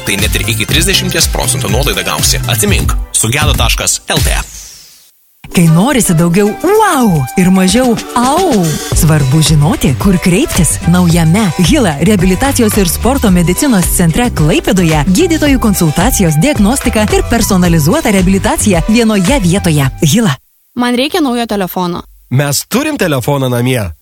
tai net ir iki 30% nuolaidą gausi. Atsimink, sugedo.lt. Kai norisi daugiau wow ir mažiau au, svarbu žinoti, kur kreiptis. Naujame Hila reabilitacijos ir sporto medicinos centre Klaipėdoje gydytojų konsultacijos, diagnostika ir personalizuota reabilitacija vienoje vietoje. Hila. Man reikia naujo telefono. Mes turim telefoną namie.